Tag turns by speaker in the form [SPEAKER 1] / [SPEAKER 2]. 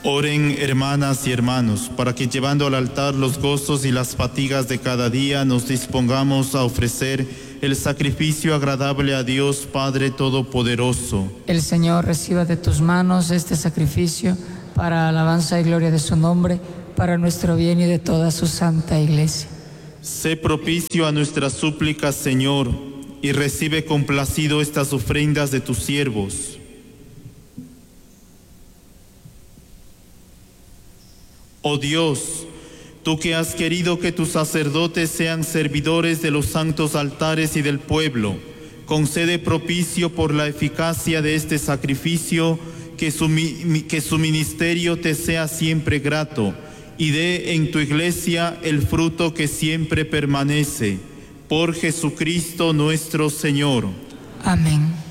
[SPEAKER 1] Oren, hermanas y hermanos, para que llevando al altar los gozos y las fatigas de cada día, nos dispongamos a ofrecer el sacrificio agradable a Dios Padre Todopoderoso.
[SPEAKER 2] El Señor reciba de tus manos este sacrificio para alabanza y gloria de su nombre, para nuestro bien y de toda su santa Iglesia.
[SPEAKER 1] Sé propicio a nuestras súplicas, Señor, y recibe complacido estas ofrendas de tus siervos. Oh Dios, tú que has querido que tus sacerdotes sean servidores de los santos altares y del pueblo, concede propicio por la eficacia de este sacrificio que su ministerio te sea siempre grato y dé en tu Iglesia el fruto que siempre permanece. Por Jesucristo nuestro Señor.
[SPEAKER 2] Amén.